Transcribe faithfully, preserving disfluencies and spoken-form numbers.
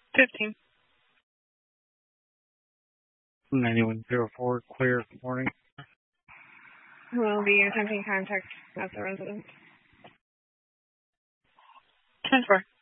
fifteen. ninety-one oh four, clear this morning. Will be attempting contact at the residence. ten four.